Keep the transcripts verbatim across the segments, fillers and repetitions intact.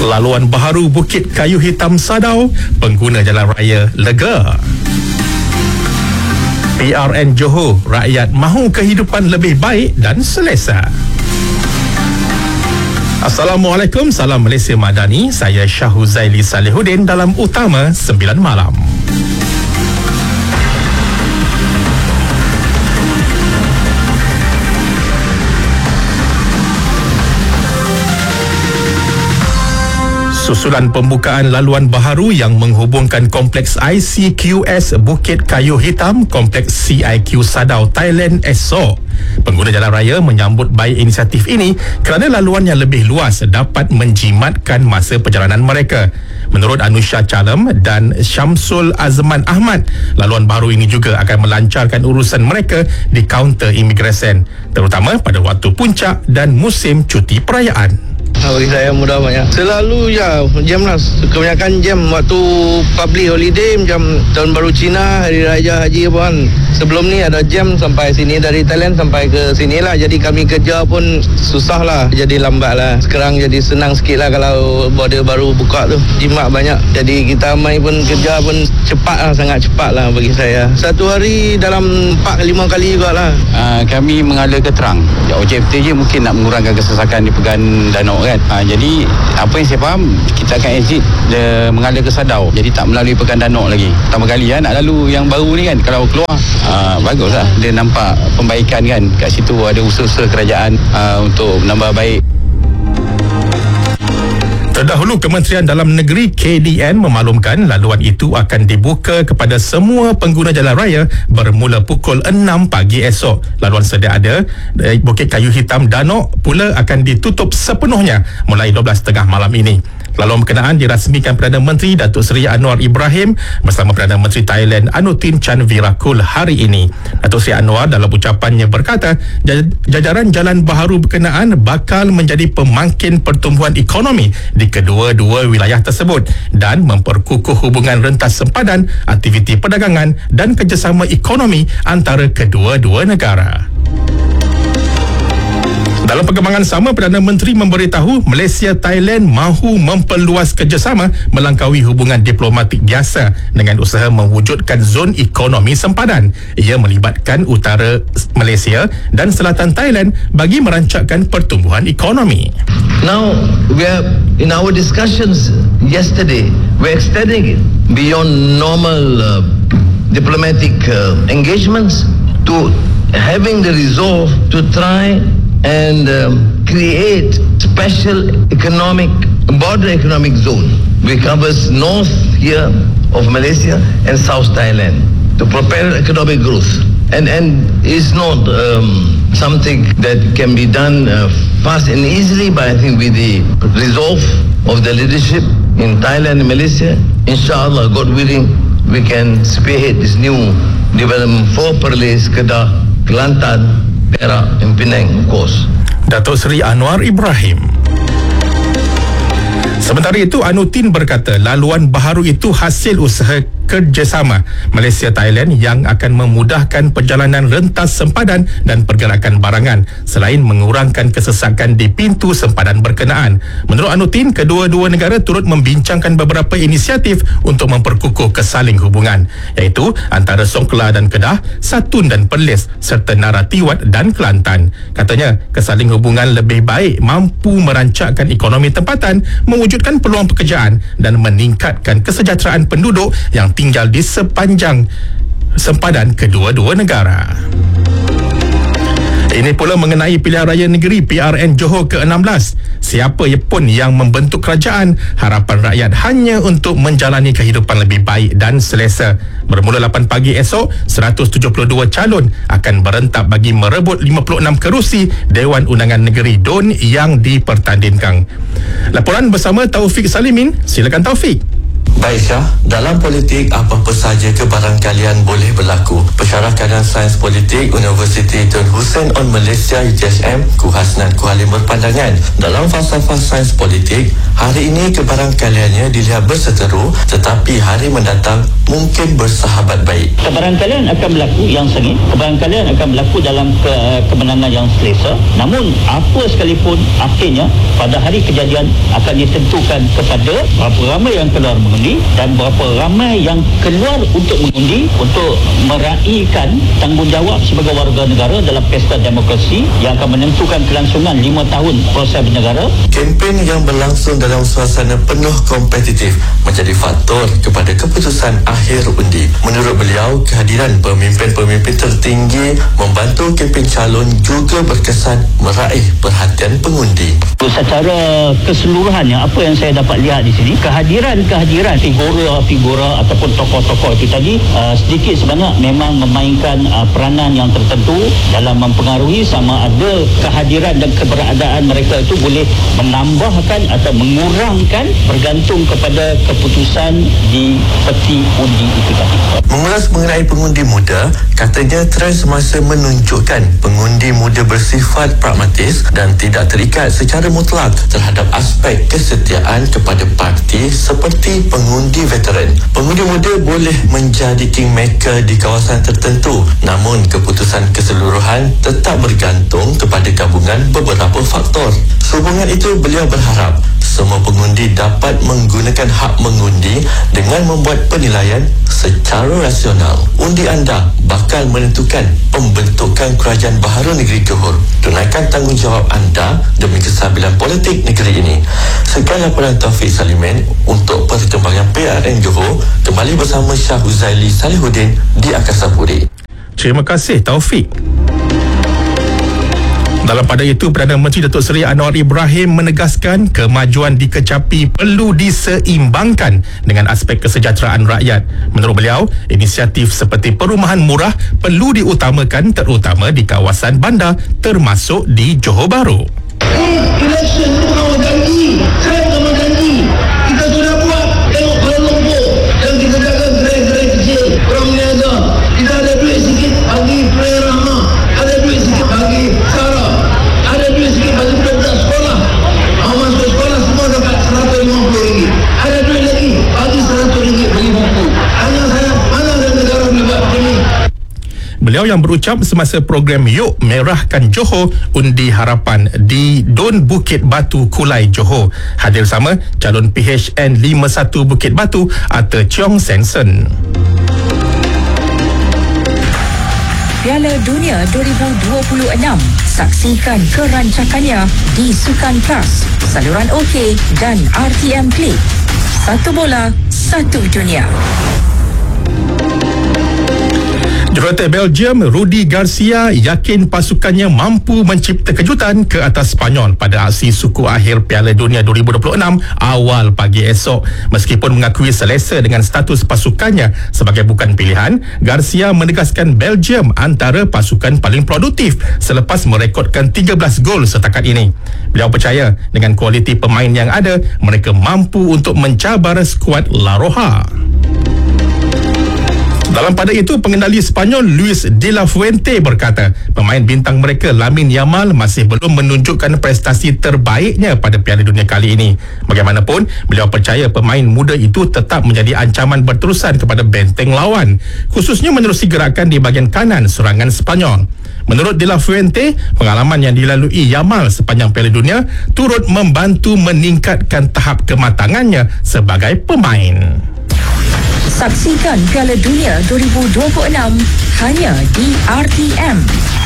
Laluan baharu Bukit Kayu Hitam Sadau, pengguna jalan raya lega. P R N Johor, rakyat mahu kehidupan lebih baik dan selesa. Assalamualaikum, salam Malaysia Madani. Saya Syahuzaili Salihuddin dalam Utama sembilan Malam. Susulan pembukaan laluan baharu yang menghubungkan Kompleks I C Q S Bukit Kayu Hitam, Kompleks C I Q Sadau, Thailand esok. Pengguna jalan raya menyambut baik inisiatif ini kerana laluan yang lebih luas dapat menjimatkan masa perjalanan mereka. Menurut Anusha Chalem dan Syamsul Azman Ahmad, laluan baru ini juga akan melancarkan urusan mereka di kaunter imigresen, terutama pada waktu puncak dan musim cuti perayaan. Bagi saya mudah banyak. Selalu ya jam lah. Kebanyakan jam waktu public holiday, jam tahun baru Cina, hari raya haji apa kan. Sebelum ni ada jam sampai sini, dari Thailand sampai ke sini lah. Jadi kami kerja pun susah lah, jadi lambat lah. Sekarang jadi senang sikit lah kalau border baru buka tu. Jimat banyak. Jadi kita main pun kerja pun cepat lah, sangat cepat lah bagi saya. Satu hari dalam empat lima kali juga lah. Uh, kami mengalir ke Terang. Objektif je mungkin nak mengurangkan kesesakan di Pegan Danau kan. Ha, jadi apa yang saya faham, kita akan exit de, mengalir ke Sadau, jadi tak melalui Pekan Danau lagi. Pertama kali ya, nak lalu yang baru ni kan, kalau keluar ha, baguslah, dia nampak pembaikan kan. Kat situ ada usaha-usaha kerajaan ha, untuk menambah baik. Terdahulu, Kementerian Dalam Negeri K D N memaklumkan laluan itu akan dibuka kepada semua pengguna jalan raya bermula pukul enam pagi esok. Laluan sedia ada Bukit Kayu Hitam Danau pula akan ditutup sepenuhnya mulai dua belas tiga puluh malam ini. Laluan berkenaan dirasmikan Perdana Menteri Datuk Seri Anwar Ibrahim bersama Perdana Menteri Thailand Anutin Chanvirakul hari ini. Datuk Seri Anwar dalam ucapannya berkata, jajaran jalan baharu berkenaan bakal menjadi pemangkin pertumbuhan ekonomi di kedua-dua wilayah tersebut dan memperkukuh hubungan rentas sempadan, aktiviti perdagangan dan kerjasama ekonomi antara kedua-dua negara. Dalam perkembangan sama, Perdana Menteri memberitahu Malaysia Thailand mahu memperluas kerjasama melangkaui hubungan diplomatik biasa dengan usaha mewujudkan zon ekonomi sempadan. Ia melibatkan utara Malaysia dan selatan Thailand bagi merancangkan pertumbuhan ekonomi. Now, we are in our discussions yesterday, we're extending it beyond normal uh, diplomatic uh, engagements to having the resolve to try and um, create special economic border economic zone which covers north here of Malaysia and south Thailand to propel economic growth, and and is not um, something that can be done uh, fast and easily, but I think with the resolve of the leadership in Thailand and Malaysia, inshallah, God willing, we can spearhead this new development for Perlis, Kedah, Kelantan, Perak and Penang, of course. Datuk Seri Anwar Ibrahim. Sementara itu, Anutin berkata laluan baharu itu hasil usaha kerjasama Malaysia Thailand yang akan memudahkan perjalanan rentas sempadan dan pergerakan barangan selain mengurangkan kesesakan di pintu sempadan berkenaan. Menurut Anutin, kedua-dua negara turut membincangkan beberapa inisiatif untuk memperkukuh kesaling hubungan, iaitu antara Songkhla dan Kedah, Satun dan Perlis serta Naratiwat dan Kelantan. Katanya, kesaling hubungan lebih baik mampu merancangkan ekonomi tempatan, mewujudkan peluang pekerjaan dan meningkatkan kesejahteraan penduduk yang tinggal di sepanjang sempadan kedua-dua negara. Ini pula mengenai pilihan raya negeri P R N Johor ke enam belas. Siapa pun yang membentuk kerajaan, harapan rakyat hanya untuk menjalani kehidupan lebih baik dan selesa. Bermula lapan pagi esok, seratus tujuh puluh dua calon akan berentak bagi merebut lima puluh enam kerusi Dewan Undangan Negeri D U N yang dipertandingkan. Laporan bersama Taufik Salimin. Silakan Taufik. Baik Syah, dalam politik apa-apa saja kebarangkalian boleh berlaku. Pensyarah kanan sains politik Universiti Tun Hussein On Malaysia U T H M, Ku Hasnan Kualim berpandangan, dalam falsafah sains politik, hari ini kebarangkaliannya dilihat berseteru, tetapi hari mendatang mungkin bersahabat baik. Kebarangkalian akan berlaku yang sengit, kebarangkalian akan berlaku dalam ke, kemenangan yang selesa. Namun apa sekalipun akhirnya pada hari kejadian akan ditentukan kepada berapa ramai yang keluar mengundi dan berapa ramai yang keluar untuk mengundi untuk meraihkan tanggungjawab sebagai warga negara dalam pesta demokrasi yang akan menentukan kelangsungan lima tahun proses bernegara. Kempen yang berlangsung dalam suasana penuh kompetitif menjadi faktor kepada keputusan akhir undi. Menurut beliau, kehadiran pemimpin-pemimpin tertinggi membantu kempen calon juga berkesan meraih perhatian pengundi. Secara keseluruhannya, apa yang saya dapat lihat di sini, kehadiran-kehadiran figura-figura ataupun tokoh-tokoh itu tadi uh, sedikit sebanyak memang memainkan uh, peranan yang tertentu dalam mempengaruhi sama ada kehadiran dan keberadaan mereka itu boleh menambahkan atau mengurangkan bergantung kepada keputusan di peti undi itu tadi. Mengulas mengenai pengundi muda, katanya trend semasa menunjukkan pengundi muda bersifat pragmatis dan tidak terikat secara mutlak terhadap aspek kesetiaan kepada parti seperti pengundi veteran. Pengundi muda boleh menjadi kingmaker di kawasan tertentu, namun keputusan keseluruhan tetap bergantung kepada gabungan beberapa faktor. Sehubungan itu, beliau berharap semua pengundi dapat menggunakan hak mengundi dengan membuat penilaian secara rasional. Undi anda bakal menentukan pembentukan kerajaan baharu negeri Johor. Tunaikan tanggungjawab anda demi kestabilan politik negeri ini. Sekian laporan Taufik Salimin untuk perkembangan P R N Johor. Kembali bersama Syah Huzaili Salihuddin di Akasa Puri. Terima kasih Taufik. Dalam pada itu, Perdana Menteri Datuk Seri Anwar Ibrahim menegaskan kemajuan dikecapi perlu diseimbangkan dengan aspek kesejahteraan rakyat. Menurut beliau, inisiatif seperti perumahan murah perlu diutamakan terutama di kawasan bandar termasuk di Johor Bahru. Election itu bukan janji. Saya bukan janji. Kita sudah buat. Tengok Kuala Lumpur yang kita jaga gerai-gerai kecil, orang meniaga. Kita ada duit sikit bagi Pria Rahmah, ada duit sikit bagi Sarah, ada duit sikit bagi budak-budak sekolah. Mau masuk sekolah semua dapat seratus lima puluh ringgit. Ada duit lagi bagi seratus ringgit beli buku. Hanya saya, mana ada negara boleh buat macam ni? Beliau yang berucap semasa program Yuk Merahkan Johor Undi Harapan di Don Bukit Batu Kulai Johor. Hadir sama calon P H N lima puluh satu Bukit Batu Arthur Cheong Sensen. Piala Dunia dua ribu dua puluh enam. Saksikan kerancakannya di Sukan Plus, saluran OK dan R T M Play. Satu bola, satu dunia. Jurulatih Belgium Rudi Garcia yakin pasukannya mampu mencipta kejutan ke atas Spanyol pada aksi suku akhir Piala Dunia dua ribu dua puluh enam awal pagi esok. Meskipun mengakui selesa dengan status pasukannya sebagai bukan pilihan, Garcia menegaskan Belgium antara pasukan paling produktif selepas merekodkan tiga belas gol setakat ini. Beliau percaya dengan kualiti pemain yang ada, mereka mampu untuk mencabar skuad La Roja. Dalam pada itu, pengendali Spanyol Luis de la Fuente berkata pemain bintang mereka Lamine Yamal masih belum menunjukkan prestasi terbaiknya pada Piala Dunia kali ini. Bagaimanapun, beliau percaya pemain muda itu tetap menjadi ancaman berterusan kepada benteng lawan, khususnya menerusi gerakan di bahagian kanan serangan Spanyol. Menurut de la Fuente, pengalaman yang dilalui Yamal sepanjang Piala Dunia turut membantu meningkatkan tahap kematangannya sebagai pemain. Saksikan Piala Dunia dua ribu dua puluh enam hanya di R T M.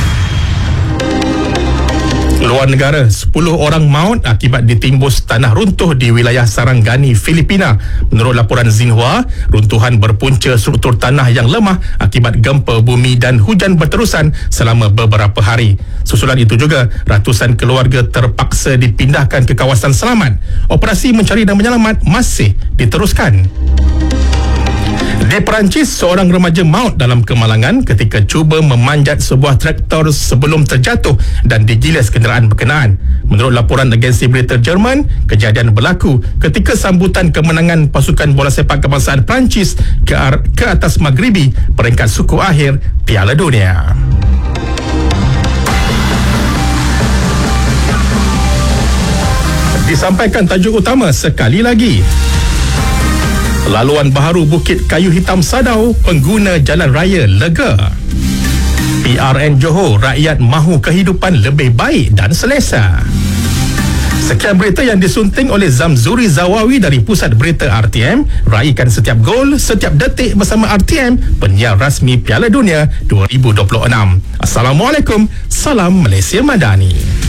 Luar negara, sepuluh orang maut akibat ditimbus tanah runtuh di wilayah Sarangani, Filipina. Menurut laporan Xinhua, runtuhan berpunca struktur tanah yang lemah akibat gempa bumi dan hujan berterusan selama beberapa hari. Susulan itu juga, ratusan keluarga terpaksa dipindahkan ke kawasan selamat. Operasi mencari dan menyelamat masih diteruskan. Di Perancis, seorang remaja maut dalam kemalangan ketika cuba memanjat sebuah traktor sebelum terjatuh dan digilas kenderaan berkenaan. Menurut laporan agensi berita Jerman, kejadian berlaku ketika sambutan kemenangan pasukan bola sepak kebangsaan Perancis ke, ke atas Maghribi peringkat suku akhir Piala Dunia. Disampaikan tajuk utama sekali lagi. Laluan baharu Bukit Kayu Hitam Sadau, pengguna jalan raya lega. P R N Johor, rakyat mahu kehidupan lebih baik dan selesa. Sekian berita yang disunting oleh Zamzuri Zawawi dari Pusat Berita R T M. Raikan setiap gol, setiap detik bersama R T M, penyiar rasmi Piala Dunia dua ribu dua puluh enam. Assalamualaikum, salam Malaysia Madani.